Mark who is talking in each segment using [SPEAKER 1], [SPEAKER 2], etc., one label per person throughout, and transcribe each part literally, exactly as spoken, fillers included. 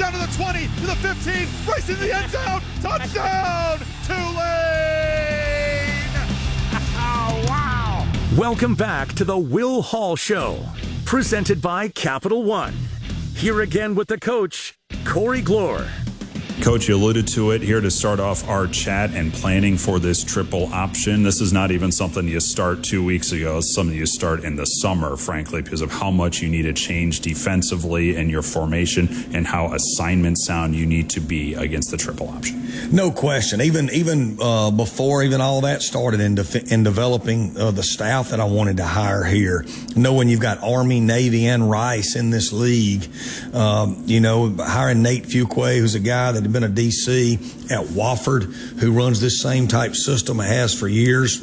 [SPEAKER 1] down to the twenty, to the fifteen, racing to the end zone. Touchdown, Tulane! Oh, wow.
[SPEAKER 2] Welcome back to the Will Hall Show, presented by Capital One. Here again with the coach, Corey Glore.
[SPEAKER 3] Coach, you alluded to it here to start off our chat and planning for this triple option. This is not even something you start two weeks ago. It's something you start in the summer, frankly, because of how much you need to change defensively in your formation and how assignment sound you need to be against the triple option.
[SPEAKER 4] No question. Even even uh, before even all that started in, de- in developing uh, the staff that I wanted to hire here, knowing you've got Army, Navy, and Rice in this league, um, you know, hiring Nate Fuqua, who's a guy that had been a D C at Wofford, who runs this same type system, has for years,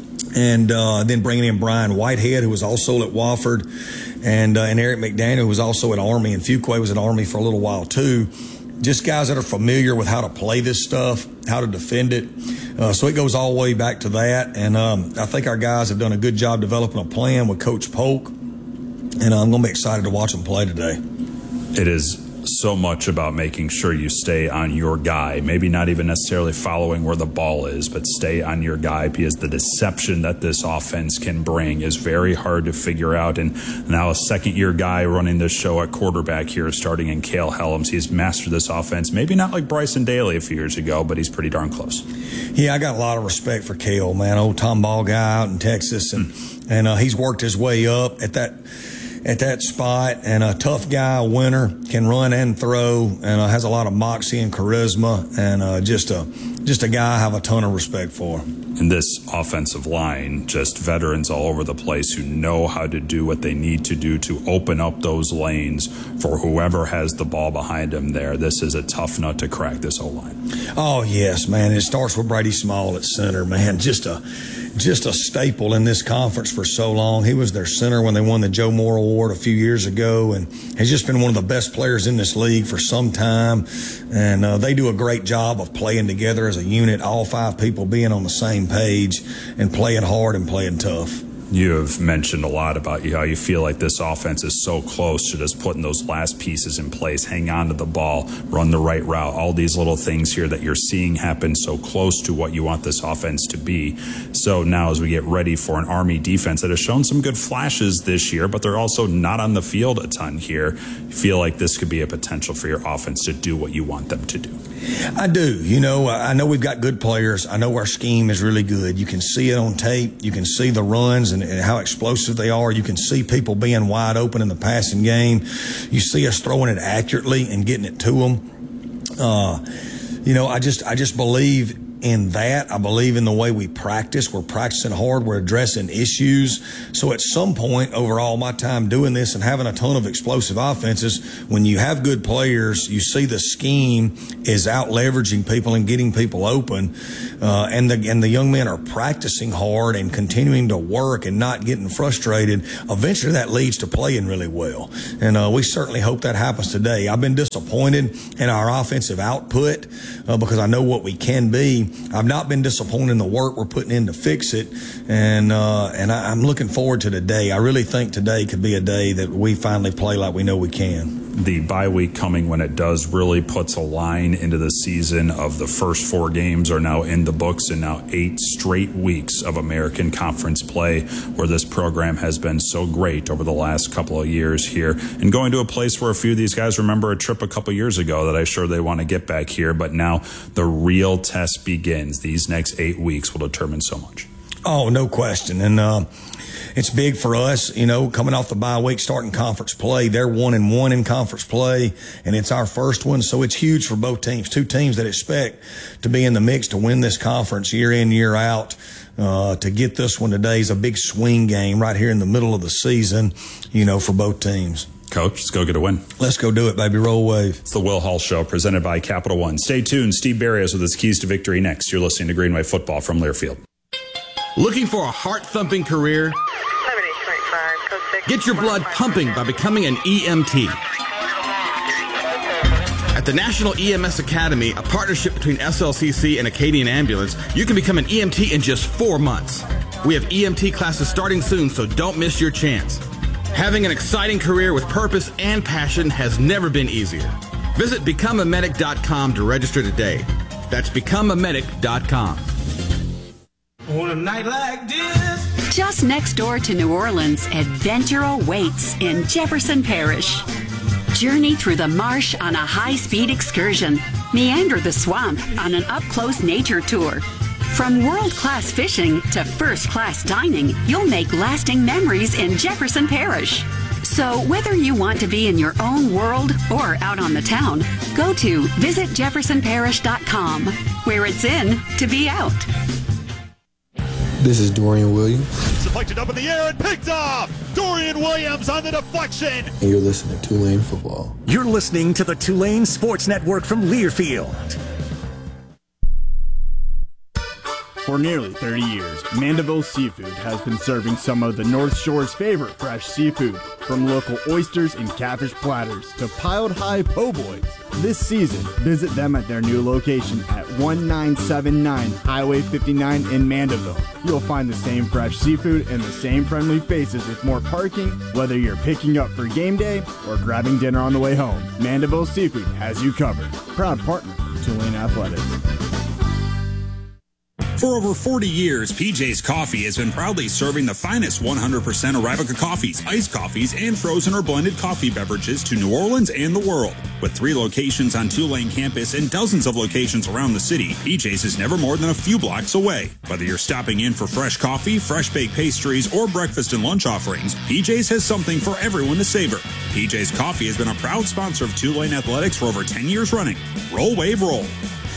[SPEAKER 4] and uh, then bringing in Brian Whitehead, who was also at Wofford, and uh, and Eric McDaniel, who was also at Army, and Fuqua was at Army for a little while too. Just guys that are familiar with how to play this stuff, how to defend it. Uh, so it goes all the way back to that. And um, I think our guys have done a good job developing a plan with Coach Polk. And I'm going to be excited to watch them play today.
[SPEAKER 3] It is so much about making sure you stay on your guy, maybe not even necessarily following where the ball is, but stay on your guy, because the deception that this offense can bring is very hard to figure out. And now a second-year guy running this show at quarterback here, starting in Cale Helms, he's mastered this offense, maybe not like Bryson Daly a few years ago, but he's pretty darn close.
[SPEAKER 4] Yeah, I got a lot of respect for Cale, man. Old Tom Ball guy out in Texas, and, mm. and uh, he's worked his way up at that at that spot, and a tough guy, a winner, can run and throw, and uh, has a lot of moxie and charisma, and uh, just a just a guy I have a ton of respect for.
[SPEAKER 3] And this offensive line, just veterans all over the place who know how to do what they need to do to open up those lanes for whoever has the ball behind them there. This is a tough nut to crack, this O-line.
[SPEAKER 4] Oh, yes, man. It starts with Brady Small at center, man. Just a just a staple in this conference for so long. He was their center when they won the Joe Moore Award a few years ago, and has just been one of the best players in this league for some time. And uh, they do a great job of playing together as a unit, all five people being on the same page and playing hard and playing tough.
[SPEAKER 3] You have mentioned a lot about how you feel like this offense is so close to just putting those last pieces in place, hang on to the ball, run the right route, all these little things here that you're seeing happen so close to what you want this offense to be. So now as we get ready for an Army defense that has shown some good flashes this year, but they're also not on the field a ton here, you feel like this could be a potential for your offense to do what you want them to do.
[SPEAKER 4] I do. You know, I know we've got good players. I know our scheme is really good. You can see it on tape. You can see the runs and, and how explosive they are. You can see people being wide open in the passing game. You see us throwing it accurately and getting it to them. Uh, you know, I just, I just believe in that. I believe in the way we practice. We're practicing hard. We're addressing issues. So at some point over all my time doing this and having a ton of explosive offenses, when you have good players, you see the scheme is out leveraging people and getting people open. Uh, and the, and the young men are practicing hard and continuing to work and not getting frustrated. Eventually that leads to playing really well. And, uh, we certainly hope that happens today. I've been disappointed in our offensive output, uh, because I know what we can be. I've not been disappointed in the work we're putting in to fix it, and uh, and I, I'm looking forward to today. I really think today could be a day that we finally play like we know we can.
[SPEAKER 3] The bye week coming, when it does, really puts a line into the season of the first four games are now in the books, and now eight straight weeks of American Conference play, where this program has been so great over the last couple of years here, and going to a place where a few of these guys remember a trip a couple years ago that I'm sure they want to get back here. But now the real test begins. These next eight weeks will determine so much.
[SPEAKER 4] Oh, no question. And uh, it's big for us, you know, coming off the bye week, starting conference play. They're one and one in conference play, and it's our first one. So it's huge for both teams, two teams that expect to be in the mix to win this conference year in, year out. Uh, to get this one today is a big swing game right here in the middle of the season, you know, for both teams.
[SPEAKER 3] Coach, let's go get a win.
[SPEAKER 4] Let's go do it, baby. Roll wave.
[SPEAKER 3] It's the Will Hall Show, presented by Capital One. Stay tuned. Steve Barrios with his keys to victory next. You're listening to Greenway Football from Learfield.
[SPEAKER 5] Looking for a heart-thumping career? Get your blood pumping by becoming an E M T. At the National E M S Academy, a partnership between S L C C and Acadian Ambulance, you can become an E M T in just four months. We have E M T classes starting soon, so don't miss your chance. Having an exciting career with purpose and passion has never been easier. Visit become a medic dot com to register today. That's become a medic dot com.
[SPEAKER 6] On a night like this.
[SPEAKER 7] Just next door to New Orleans, adventure awaits in Jefferson Parish. Journey through the marsh on a high-speed excursion. Meander the swamp on an up-close nature tour. From world-class fishing to first-class dining, you'll make lasting memories in Jefferson Parish. So whether you want to be in your own world or out on the town, go to visit jefferson parish dot com, where it's in to be out.
[SPEAKER 8] This is Dorian Williams.
[SPEAKER 1] Deflected up in the air and picked off. Dorian Williams on the deflection.
[SPEAKER 8] And you're listening to Tulane Football.
[SPEAKER 2] You're listening to the Tulane Sports Network from Learfield.
[SPEAKER 9] For nearly thirty years, Mandeville Seafood has been serving some of the North Shore's favorite fresh seafood, from local oysters and catfish platters to piled high po' boys. This season, visit them at their new location at one nine seven nine Highway fifty-nine in Mandeville. You'll find the same fresh seafood and the same friendly faces with more parking, whether you're picking up for game day or grabbing dinner on the way home. Mandeville Seafood has you covered. Proud partner of Tulane Athletics.
[SPEAKER 3] For over forty years, P J's Coffee has been proudly serving the finest one hundred percent Arabica coffees, iced coffees, and frozen or blended coffee beverages to New Orleans and the world. With three locations on Tulane campus and dozens of locations around the city, P J's is never more than a few blocks away. Whether you're stopping in for fresh coffee, fresh baked pastries, or breakfast and lunch offerings, P J's has something for everyone to savor. P J's Coffee has been a proud sponsor of Tulane Athletics for over ten years running. Roll, wave, roll.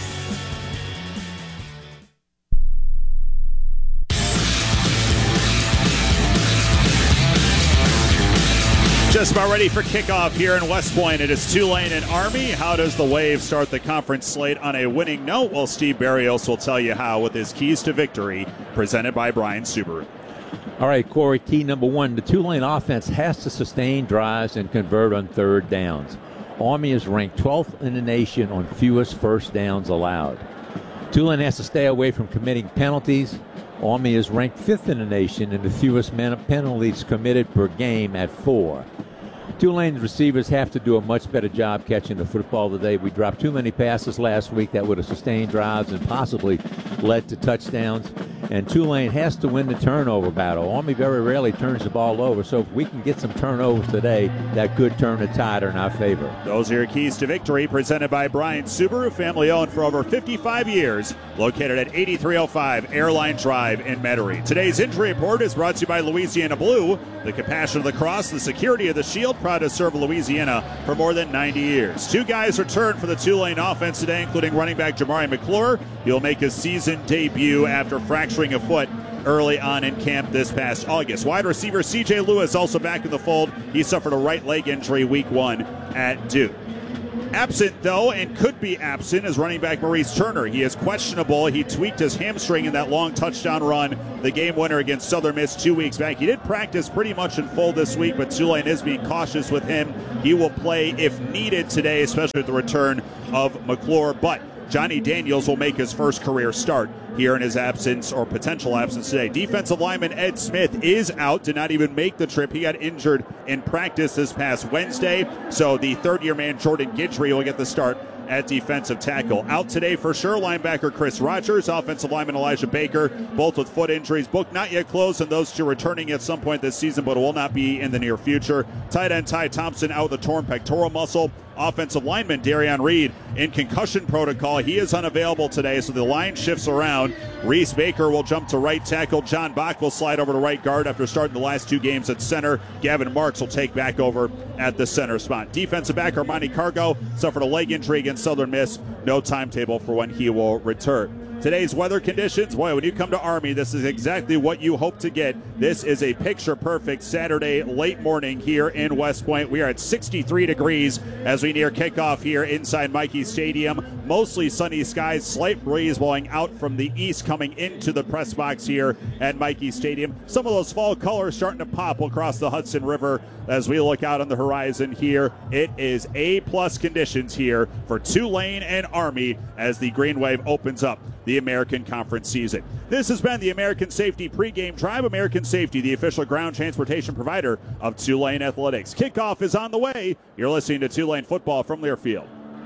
[SPEAKER 1] Just about ready for kickoff here in West Point. It is Tulane and Army. How does the Wave start the conference slate on a winning note? Well, Steve Barrios will tell you how with his keys to victory, presented by Bryan Subaru.
[SPEAKER 10] All right, Corey, key number one, the Tulane offense has to sustain drives and convert on third downs. Army is ranked twelfth in the nation on fewest first downs allowed. Tulane has to stay away from committing penalties. Army is ranked fifth in the nation in the fewest penalties committed per game at four. Tulane's receivers have to do a much better job catching the football today. We dropped too many passes last week that would have sustained drives and possibly led to touchdowns. And Tulane has to win the turnover battle. Army very rarely turns the ball over, so if we can get some turnovers today, that could turn the tide in our favor.
[SPEAKER 1] Those are your keys to victory, presented by Bryan Subaru, family-owned for over fifty-five years, located at eighty-three oh five Airline Drive in Metairie. Today's injury report is brought to you by Louisiana Blue, the compassion of the cross, the security of the shield, proud to serve Louisiana for more than ninety years. Two guys returned for the Tulane offense today, including running back Jamari McClure. He'll make his season debut after fracturing a foot early on in camp this past August. Wide receiver C J Lewis also back in the fold. He suffered a right leg injury week one at Duke. Absent, though, and could be absent, is running back Maurice Turner. He is questionable. He tweaked his hamstring in that long touchdown run, the game winner against Southern Miss two weeks back. He did practice pretty much in full this week, but Tulane is being cautious with him. He will play if needed today, especially with the return of McClure. But Johnny Daniels will make his first career start here in his absence, or potential absence today. Defensive lineman Ed Smith is out, did not even make the trip. He got injured in practice this past Wednesday, so the third-year man Jordan Guidry will get the start at defensive tackle. Out today for sure, linebacker Chris Rogers, offensive lineman Elijah Baker, both with foot injuries. Book not yet closed, and those two returning at some point this season, but will not be in the near future. Tight end Ty Thompson out with a torn pectoral muscle. Offensive lineman Darian Reed in concussion protocol. He is unavailable today, so the line shifts around. Reese Baker will jump to right tackle. John Bach will slide over to right guard after starting the last two games at center. Gavin Marks will take back over at the center spot. Defensive back Armani Cargo suffered a leg injury against Southern Miss. No timetable for when he will return. Today's weather conditions, boy, when you come to Army, this is exactly what you hope to get. This is a picture-perfect Saturday late morning here in West Point. We are at sixty-three degrees as we near kickoff here inside Michie Stadium. Mostly sunny skies, slight breeze blowing out from the east coming into the press box here at Michie Stadium. Some of those fall colors starting to pop across the Hudson River as we look out on the horizon here. It is A-plus conditions here for Tulane and Army as the Green Wave opens up the American Conference season. This has been the American Safety pregame drive. American Safety, the official ground transportation provider of Tulane Athletics. Kickoff is on the way. You're listening to Tulane football from Learfield.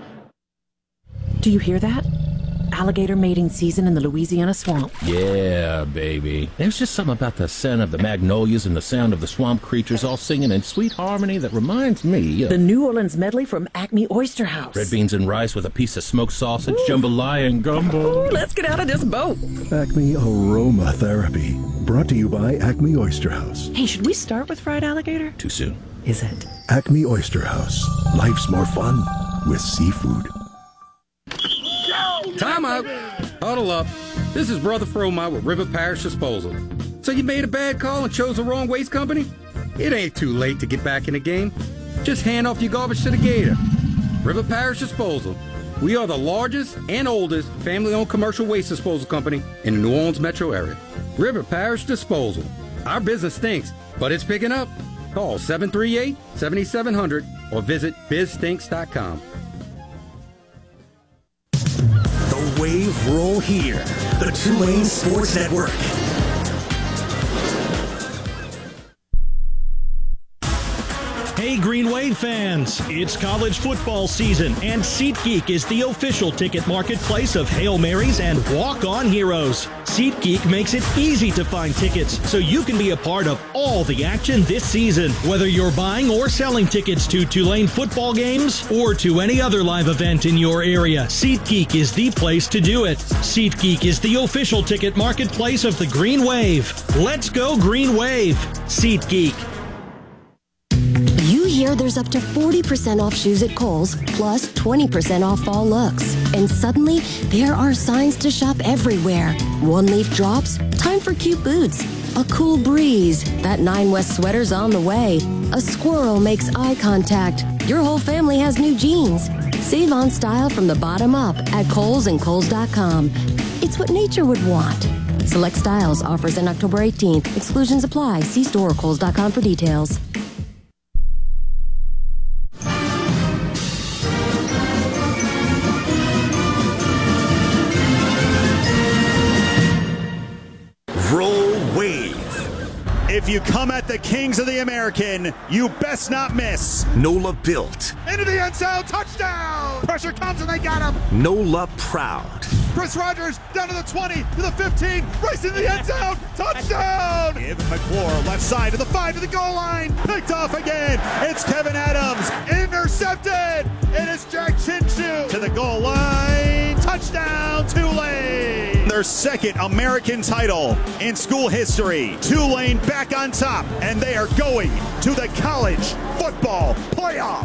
[SPEAKER 11] Do you hear that? Alligator mating season in the Louisiana swamp.
[SPEAKER 12] Yeah, baby. There's just something about the scent of the magnolias and the sound of the swamp creatures all singing in sweet harmony that reminds me of...
[SPEAKER 11] The New Orleans medley from Acme Oyster House.
[SPEAKER 12] Red beans and rice with a piece of smoked sausage, Ooh. jambalaya and gumbo.
[SPEAKER 11] Ooh, let's get out of this boat.
[SPEAKER 13] Acme Aromatherapy. Brought to you by Acme Oyster House.
[SPEAKER 11] Hey, should we start with fried alligator?
[SPEAKER 12] Too soon.
[SPEAKER 11] Is it?
[SPEAKER 13] Acme Oyster House. Life's more fun with seafood.
[SPEAKER 14] Time out. Huddle up. This is Brother Fromite with River Parish Disposal. So you made a bad call and chose the wrong waste company? It ain't too late to get back in the game. Just hand off your garbage to the gator. River Parish Disposal. We are the largest and oldest family-owned commercial waste disposal company in the New Orleans metro area. River Parish Disposal. Our business stinks, but it's picking up. Call seven three eight, seven seven zero zero or visit biz stinks dot com.
[SPEAKER 2] Wave roll here. The Tulane Sports Network.
[SPEAKER 15] Hey Green Wave fans, it's college football season and SeatGeek is the official ticket marketplace of Hail Marys and walk-on heroes. SeatGeek makes it easy to find tickets so you can be a part of all the action this season. Whether you're buying or selling tickets to Tulane football games or to any other live event in your area, SeatGeek is the place to do it. SeatGeek is the official ticket marketplace of the Green Wave. Let's go Green Wave. SeatGeek.
[SPEAKER 16] Here, there's up to forty percent off shoes at Kohl's, plus twenty percent off fall looks. And suddenly, there are signs to shop everywhere. One leaf drops, time for cute boots. A cool breeze, that Nine West sweater's on the way. A squirrel makes eye contact. Your whole family has new jeans. Save on style from the bottom up at Kohl's and Kohl's dot com. It's what nature would want. Select styles, offers in October eighteenth. Exclusions apply. See store or Kohl's dot com for details.
[SPEAKER 1] If you come at the Kings of the American, you best not miss.
[SPEAKER 2] NOLA built.
[SPEAKER 17] Into the end zone, touchdown! Pressure comes and they got him.
[SPEAKER 2] NOLA proud.
[SPEAKER 17] Chris Rogers down to the twenty, to the fifteen, racing the end zone, touchdown!
[SPEAKER 1] Evan McClure, left side to the five, to the goal line, picked off again. It's Kevin Adams, intercepted. It is Jack Chinchu to the goal line, touchdown Tulane. Their second American title in school history. Tulane back on top, and they are going to the college football playoff.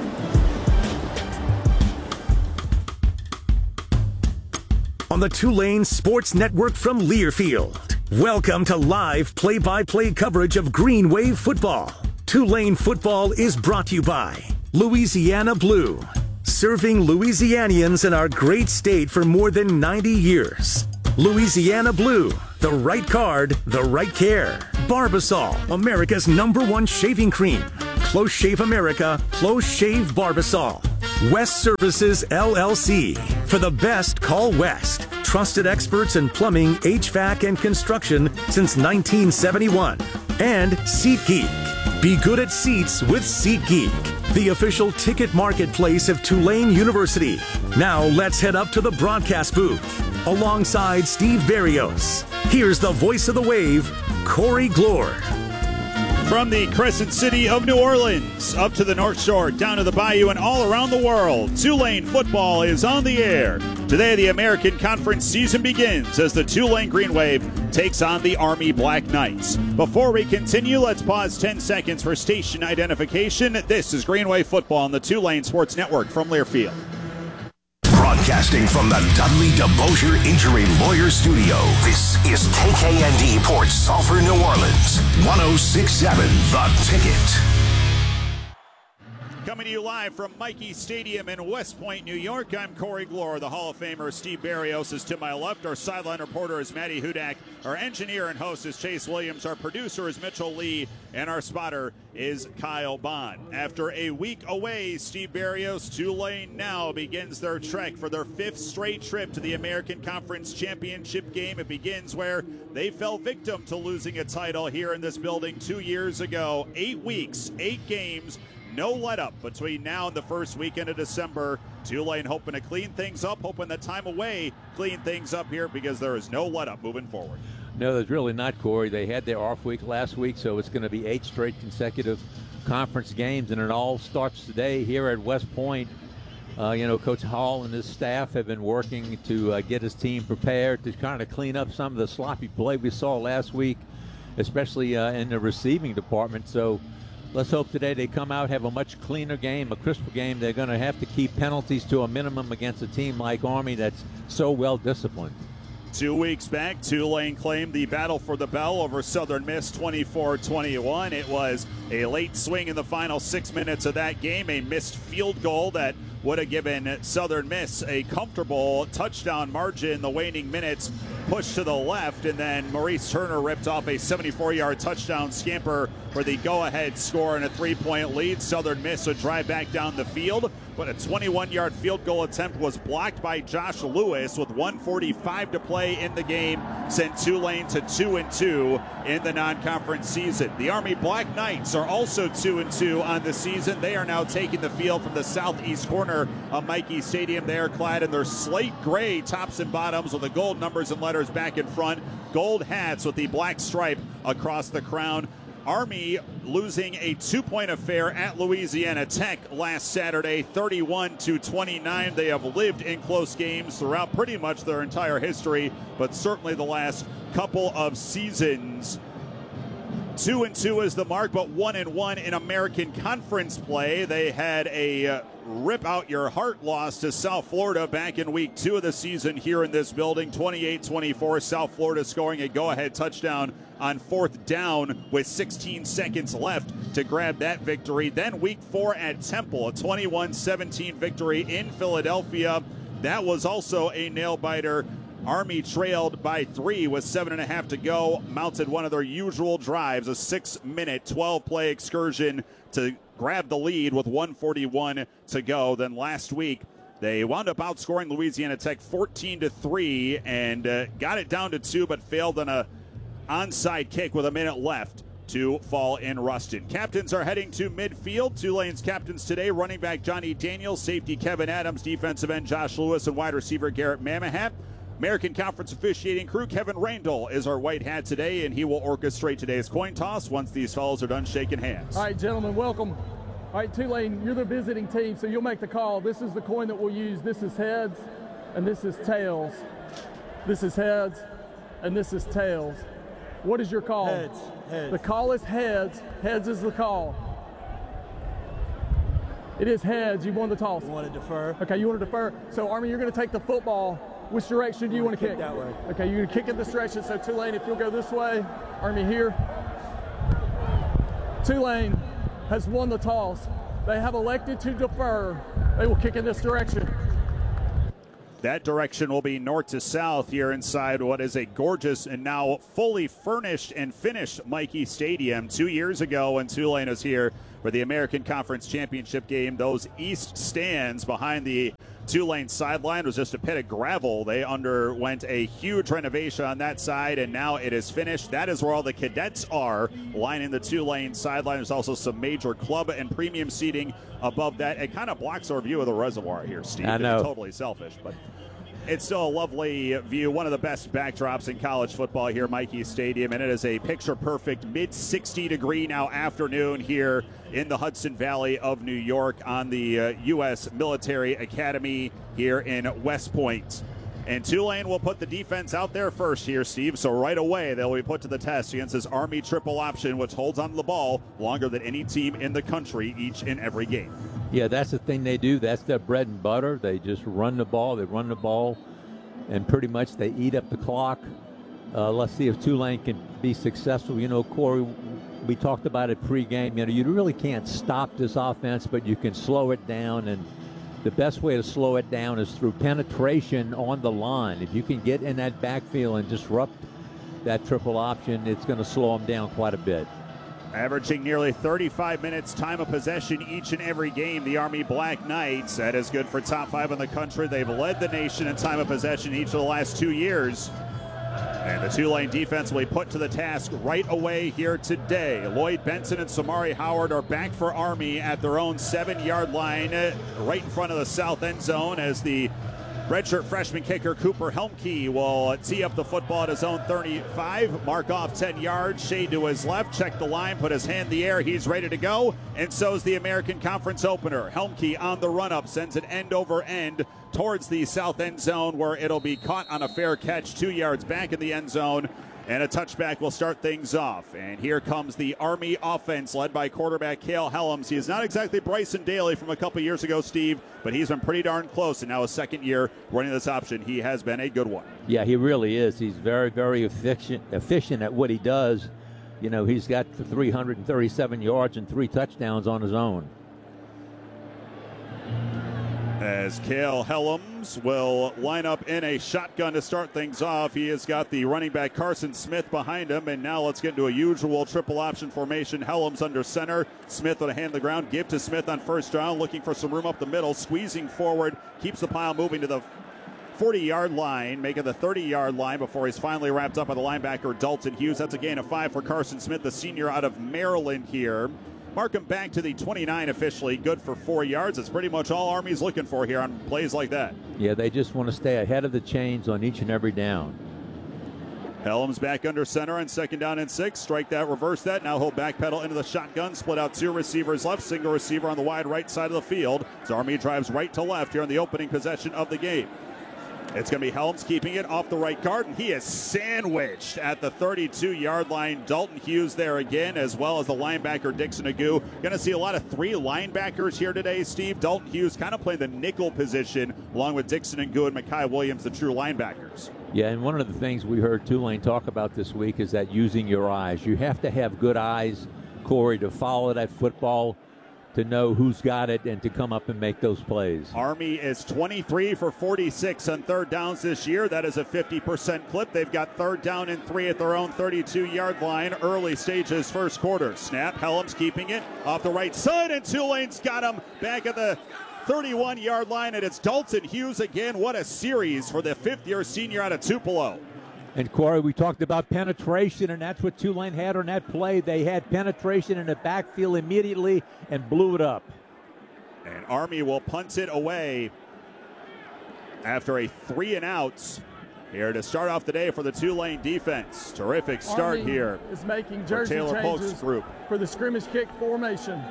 [SPEAKER 2] On the Tulane Sports Network from Learfield. Welcome to live play-by-play coverage of Green Wave football. Tulane football is brought to you by Louisiana Blue, serving Louisianians in our great state for more than ninety years. Louisiana Blue, the right card, the right care. Barbasol, America's number one shaving cream. Close Shave America, Close Shave Barbasol. West Services, L L C. For the best, call West. Trusted experts in plumbing, H V A C, and construction since nineteen seventy-one. And SeatGeek. Be good at seats with SeatGeek, the official ticket marketplace of Tulane University. Now let's head up to the broadcast booth. Alongside Steve Barrios, here's the voice of the Wave, Corey Glore.
[SPEAKER 1] From the Crescent City of New Orleans, up to the North Shore, down to the Bayou, and all around the world, Tulane football is on the air. Today, the American Conference season begins as the Tulane Green Wave takes on the Army Black Knights. Before we continue, let's pause ten seconds for station identification. This is Green Wave football on the Tulane Sports Network from Learfield.
[SPEAKER 18] Broadcasting from the Dudley DeBosier Injury Lawyer Studio, this is K K N D Port Sulphur, New Orleans, one oh six point seven The Ticket.
[SPEAKER 1] Coming to you live from Michie Stadium in West Point, New York, I'm Corey Glore. The Hall of Famer Steve Barrios is to my left. Our sideline reporter is Maddie Hudak. Our engineer and host is Chase Williams. Our producer is Mitchell Lee. And our spotter is Kyle Bond. After a week away, Steve Barrios, Tulane now begins their trek for their fifth straight trip to the American Conference Championship game. It begins where they fell victim to losing a title here in this building two years ago. Eight weeks, eight games. no let-up between now and the first weekend of December. Tulane hoping to clean things up, hoping that time away clean things up here because there is no let-up moving forward.
[SPEAKER 10] No, there's really not, Corey. They had their off week last week, so it's going to be eight straight consecutive conference games, and it all starts today here at West Point. Uh, you know, Coach Hall and his staff have been working to uh, get his team prepared to kind of clean up some of the sloppy play we saw last week, especially uh, in the receiving department. So let's hope today they come out, have a much cleaner game, a crisper game. They're going to have to keep penalties to a minimum against a team like Army that's so well disciplined.
[SPEAKER 1] Two weeks back, Tulane claimed the battle for the bell over Southern Miss twenty-four twenty-one. It was a late swing in the final six minutes of that game, a missed field goal that would have given Southern Miss a comfortable touchdown margin. The waning minutes pushed to the left, and then Maurice Turner ripped off a seventy-four-yard touchdown scamper for the go-ahead score and a three-point lead. Southern Miss would drive back down the field, but a twenty-one-yard field goal attempt was blocked by Josh Lewis with one forty-five to play in the game, sent Tulane to two and two in the non-conference season. The Army Black Knights are also two and two on the season. They are now taking the field from the southeast corner of Michie Stadium. They are clad in their slate gray tops and bottoms with the gold numbers and letters back in front, gold hats with the black stripe across the crown. Army losing a two-point affair at Louisiana Tech last Saturday, thirty-one to twenty-nine. They have lived in close games throughout pretty much their entire history, but certainly the last couple of seasons. Two and two is the mark, but one and one in American Conference play. They had a uh, rip out your heart loss to South Florida back in week two of the season here in this building. twenty-eight twenty-four, South Florida scoring a go-ahead touchdown on fourth down with sixteen seconds left to grab that victory. Then week four at Temple, a twenty-one seventeen victory in Philadelphia. That was also a nail-biter. Army trailed by three with seven and a half to go, mounted one of their usual drives, a six-minute, twelve-play excursion to grab the lead with one forty-one to go. Then last week, they wound up outscoring Louisiana Tech fourteen to three and uh, got it down to two, but failed on a onside kick with a minute left to fall in Ruston. Captains are heading to midfield. Tulane's captains today, running back Johnny Daniels, safety Kevin Adams, defensive end Josh Lewis, and wide receiver Garrett Mamahat. American Conference officiating crew, Kevin Randall is our white hat today, and he will orchestrate today's coin toss once these fellows are done shaking hands.
[SPEAKER 19] All right, gentlemen, welcome. All right, Tulane, you're the visiting team, so you'll make the call. This is the coin that we'll use. This is heads, and this is tails. This is heads, and this is tails. What is your call?
[SPEAKER 20] Heads. Heads.
[SPEAKER 19] The call is heads. Heads is the call. It is heads. You won the toss.
[SPEAKER 20] You want to defer?
[SPEAKER 19] Okay, you want to defer. So, Army, you're going to take the football. Which direction do you want to kick?
[SPEAKER 20] That way.
[SPEAKER 19] Okay, you're going to kick in this direction. So, Tulane, if you'll go this way, Army here. Tulane has won the toss. They have elected to defer. They will kick in this direction.
[SPEAKER 1] That direction will be north to south here inside what is a gorgeous and now fully furnished and finished Michie Stadium. Two years ago when Tulane was here for the American Conference Championship game, those east stands behind the Tulane sideline was just a pit of gravel. They underwent a huge renovation on that side, and now it is finished. That is where all the cadets are, lining the Tulane sideline. There's also some major club and premium seating above that. It kind of blocks our view of the reservoir here, Steve.
[SPEAKER 10] I know.
[SPEAKER 1] It's totally selfish, but it's still a lovely view. One of the best backdrops in college football here, Michie Stadium, and it is a picture-perfect mid sixty degree now afternoon here in the Hudson Valley of New York on the uh, U S Military Academy here in West Point. And Tulane will put the defense out there first here, Steve. So right away, they'll be put to the test against this Army triple option, which holds on to the ball longer than any team in the country each and every game.
[SPEAKER 10] Yeah, that's the thing they do. That's their bread and butter. They just run the ball. They run the ball, and pretty much they eat up the clock. Uh, let's see if Tulane can be successful. You know, Corey, we talked about it pregame. You know, you really can't stop this offense, but you can slow it down, and the best way to slow it down is through penetration on the line. If you can get in that backfield and disrupt that triple option, it's going to slow them down quite a bit.
[SPEAKER 1] Averaging nearly thirty-five minutes time of possession each and every game, the Army Black Knights. That is good for top five in the country. They've led the nation in time of possession each of the last two years. And the Tulane defense will be put to the task right away here today. Lloyd Benson and Samari Howard are back for Army at their own seven-yard line, right in front of the south end zone, as the redshirt freshman kicker Cooper Helmke will tee up the football at his own thirty-five, mark off ten yards, shade to his left, check the line, put his hand in the air, he's ready to go, and so is the American Conference opener. Helmke on the run-up, sends it end over end towards the south end zone, where it'll be caught on a fair catch two yards back in the end zone, and a touchback will start things off. And here comes the Army offense led by quarterback Cale Helms. He is not exactly Bryson Daly from a couple years ago, Steve, but he's been pretty darn close, and now his second year running this option. He has been a good one.
[SPEAKER 10] Yeah, he really is. He's very, very efficient, efficient at what he does. You know, he's got three hundred thirty-seven yards and three touchdowns on his own.
[SPEAKER 1] As Cale Helms will line up in a shotgun to start things off. He has got the running back Carson Smith behind him, and now let's get into a usual triple option formation. Helms under center, Smith on a hand on the ground, give to Smith on first down, looking for some room up the middle, squeezing forward, keeps the pile moving to the forty-yard line, making the thirty-yard line before he's finally wrapped up by the linebacker Dalton Hughes. That's a gain of five for Carson Smith, the senior out of Maryland here. Mark him back to the twenty-nine officially, good for four yards. It's pretty much all Army's looking for here on plays like that.
[SPEAKER 10] Yeah, they just want to stay ahead of the chains on each and every down.
[SPEAKER 1] Helms back under center on second down and six. Strike that, reverse that. Now he'll backpedal into the shotgun, split out two receivers left, single receiver on the wide right side of the field. As Army drives right to left here in the opening possession of the game. It's going to be Helms keeping it off the right guard, and he is sandwiched at the thirty-two-yard line. Dalton Hughes there again, as well as the linebacker Dixon Agu. Going to see a lot of three linebackers here today, Steve. Dalton Hughes kind of playing the nickel position, along with Dixon Agu and Mekhi Williams, the true linebackers.
[SPEAKER 10] Yeah, and one of the things we heard Tulane talk about this week is that using your eyes. You have to have good eyes, Corey, to follow that football, to know who's got it, and to come up and make those plays.
[SPEAKER 1] Army is twenty-three for forty-six on third downs this year. That is a fifty percent clip. They've got third down and three at their own thirty-two-yard line. Early stages, first quarter. Snap, Helms keeping it off the right side, and Tulane's got him back at the thirty-one-yard line, and it's Dalton Hughes again. What a series for the fifth-year senior out of Tupelo.
[SPEAKER 10] And, Corey, we talked about penetration, and that's what Tulane had on that play. They had penetration in the backfield immediately and blew it up.
[SPEAKER 1] And Army will punt it away after a three and outs here to start off the day for the Tulane defense. Terrific start
[SPEAKER 19] Army
[SPEAKER 1] here
[SPEAKER 19] is making jersey
[SPEAKER 1] for Taylor
[SPEAKER 19] changes
[SPEAKER 1] Polk's group.
[SPEAKER 19] For the scrimmage kick formation.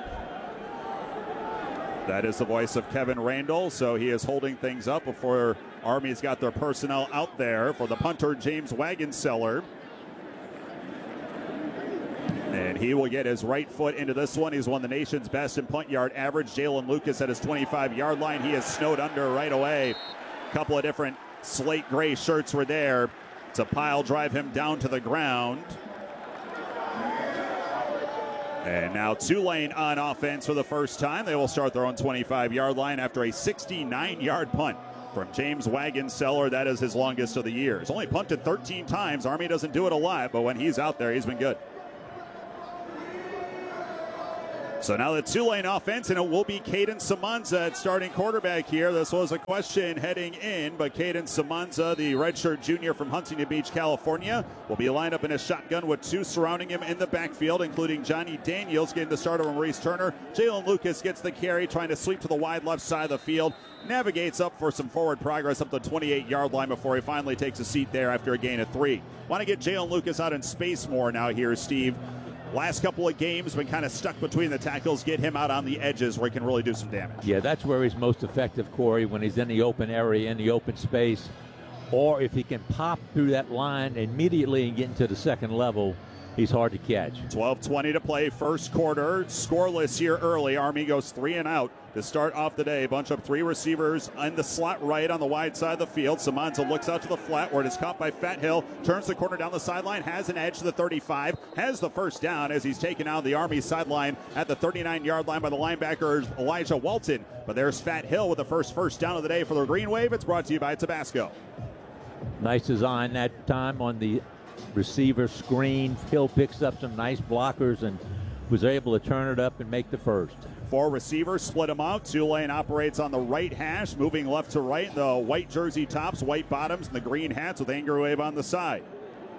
[SPEAKER 1] That is the voice of Kevin Randall, so he is holding things up before Army's got their personnel out there for the punter, James Wagenseller. And he will get his right foot into this one. He's one of the nation's best in punt yard average. Jalen Lucas at his twenty-five-yard line. He is snowed under right away. A couple of different slate gray shirts were there to pile drive him down to the ground. And now Tulane on offense for the first time. They will start their own twenty-five-yard line after a sixty-nine-yard punt from James Wagenseller. That is his longest of the year. He's only punted thirteen times. Army doesn't do it a lot, but when he's out there, he's been good. So now the Tulane offense, and it will be Caden Samanza at starting quarterback here. This was a question heading in, but Caden Samanza, the redshirt junior from Huntington Beach, California, will be lined up in a shotgun with two surrounding him in the backfield, including Johnny Daniels getting the start over Maurice Turner. Jalen Lucas gets the carry, trying to sweep to the wide left side of the field. Navigates up for some forward progress up the twenty-eight-yard line before he finally takes a seat there after a gain of three. Want to get Jalen Lucas out in space more now here, Steve. Last couple of games been kind of stuck between the tackles. Get him out on the edges where he can really do some damage.
[SPEAKER 10] Yeah, that's where he's most effective, Corey, when he's in the open area, in the open space. Or if he can pop through that line immediately and get into the second level, he's hard to catch.
[SPEAKER 1] twelve twenty to play, first quarter. Scoreless here early. Army goes three and out to start off the day. Bunch of three receivers in the slot right on the wide side of the field. Samanza looks out to the flat where it is caught by Fat Hill. Turns the corner down the sideline. Has an edge to the thirty-five. Has the first down as he's taken out of the Army sideline at the thirty-nine-yard line by the linebacker Elijah Walton. But there's Fat Hill with the first first down of the day for the Green Wave. It's brought to you by Tabasco.
[SPEAKER 10] Nice design that time on the receiver screen. Hill picks up some nice blockers and was able to turn it up and make the first.
[SPEAKER 1] Four receivers, split them out. Tulane operates on the right hash, moving left to right. The white jersey tops, white bottoms, and the green hats with Angry Wave on the side.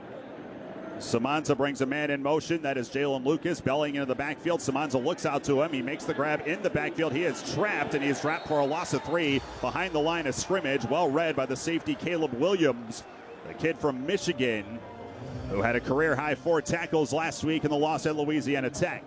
[SPEAKER 1] Samanza brings a man in motion. That is Jalen Lucas bellying into the backfield. Samanza looks out to him. He makes the grab in the backfield. He is trapped, and he is trapped for a loss of three behind the line of scrimmage. Well read by the safety Caleb Williams, the kid from Michigan, who had a career-high four tackles last week in the loss at Louisiana Tech.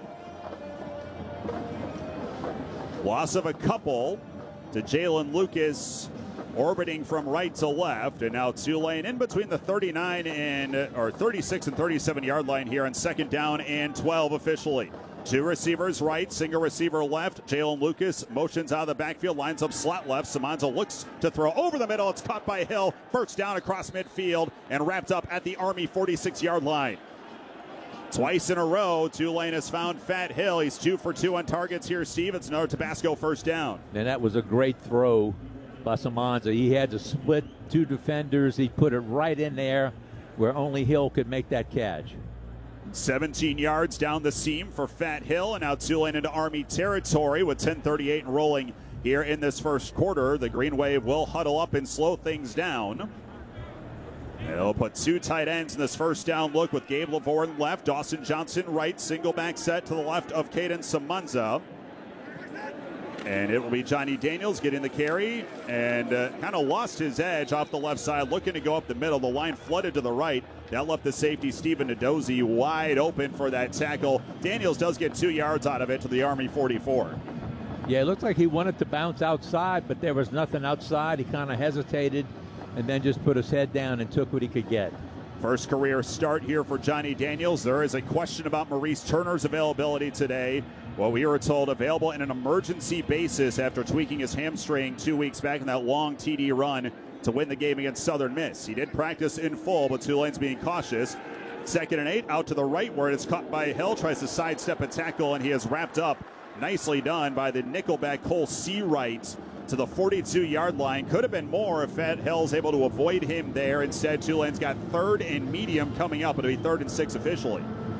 [SPEAKER 1] Loss of a couple to Jalen Lucas, orbiting from right to left, and now Tulane in between the thirty-nine and or thirty-six and thirty-seven yard line here on second down and twelve officially. Two receivers right, single receiver left. Jalen Lucas motions out of the backfield, lines up slot left. Samanza looks to throw over the middle. It's caught by Hill. First down across midfield and wrapped up at the Army forty-six yard line. Twice in a row, Tulane has found Fat Hill. He's two for two on targets here, Steve. It's another Tabasco first down.
[SPEAKER 10] And that was a great throw by Samanza. He had to split two defenders. He put it right in there where only Hill could make that catch.
[SPEAKER 1] seventeen yards down the seam for Fat Hill, and now Tulane into Army territory with ten thirty-eight and rolling here in this first quarter. The Green Wave will huddle up and slow things down. They'll put two tight ends in this first down look with Gabe Lavorne left, Dawson Johnson right, single back set to the left of Caden Samanza. And it will be Johnny Daniels getting the carry and uh, kind of lost his edge off the left side, looking to go up the middle. The line flooded to the right. That left the safety, Stephen Nadozi, wide open for that tackle. Daniels does get two yards out of it to the Army forty-four.
[SPEAKER 10] Yeah, it looked like he wanted to bounce outside, but there was nothing outside. He kind of hesitated and then just put his head down and took what he could get.
[SPEAKER 1] First career start here for Johnny Daniels. There is a question about Maurice Turner's availability today. Well, we were told available in an emergency basis after tweaking his hamstring two weeks back in that long T D run to win the game against Southern Miss. He did practice in full, but Tulane's being cautious. Second and eight, out to the right where it is caught by Hill. Tries to sidestep a tackle, and he is wrapped up. Nicely done by the nickelback Cole Seawright to the forty-two yard line. Could have been more if Fat Hill's able to avoid him there. Instead, Tulane's got third and medium coming up. It'll be third and six officially.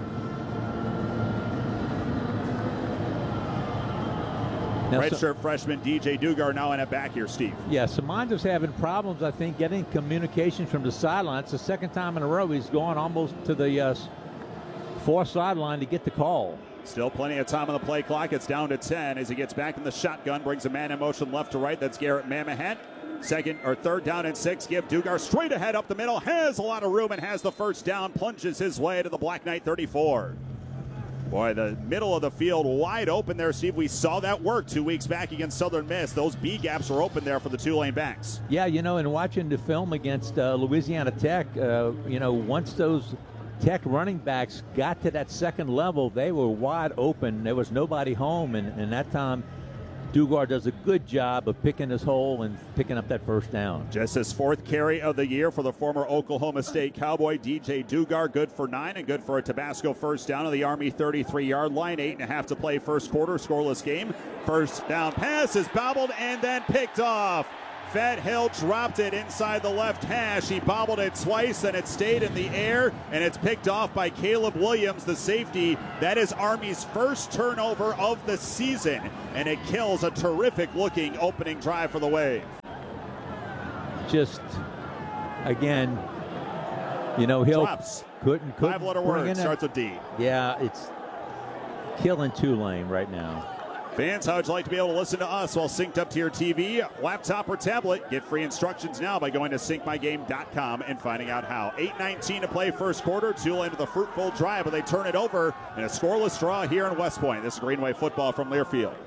[SPEAKER 10] Now,
[SPEAKER 1] Redshirt
[SPEAKER 10] so,
[SPEAKER 1] freshman D J Dugar now in at back here, Steve.
[SPEAKER 10] Yeah, Samanza's having problems, I think, getting communication from the sideline. It's the second time in a row he's gone almost to the uh, far sideline to get the call.
[SPEAKER 1] Still plenty of time on the play clock. It's down to ten as he gets back in the shotgun, brings a man in motion left to right. That's Garrett Mamahat. Second or third down and six. Give Dugar straight ahead up the middle. Has a lot of room and has the first down. Plunges his way to the Black Knight thirty-four. Boy, the middle of the field wide open there, Steve. We saw that work two weeks back against Southern Miss. Those B gaps were open there for the Tulane backs.
[SPEAKER 10] Yeah, you know, and watching the film against uh, Louisiana Tech, uh, you know, once those Tech running backs got to that second level, they were wide open. There was nobody home, and, and that time Dugar does a good job of picking his hole and picking up that first down.
[SPEAKER 1] Just his fourth carry of the year for the former Oklahoma State Cowboy, D J Dugar, good for nine and good for a Tabasco first down of the Army thirty-three yard line. Eight and a half to play first quarter, scoreless game. First down pass is bobbled and then picked off. Fat Hill dropped it inside the left hash. He bobbled it twice, and it stayed in the air, and it's picked off by Caleb Williams, the safety. That is Army's first turnover of the season, and it kills a terrific-looking opening drive for the Wave.
[SPEAKER 10] Just, again, you know, Hill
[SPEAKER 1] Drops.
[SPEAKER 10] couldn't, couldn't
[SPEAKER 1] Five-letter word, starts with D.
[SPEAKER 10] Yeah, it's killing Tulane right now.
[SPEAKER 1] Fans, how would you like to be able to listen to us while synced up to your T V, laptop, or tablet? Get free instructions now by going to sync my game dot com and finding out how. eight nineteen to play first quarter. Tulane with a fruitful drive, but they turn it over in a scoreless draw here in West Point. This is Green Wave football from Learfield.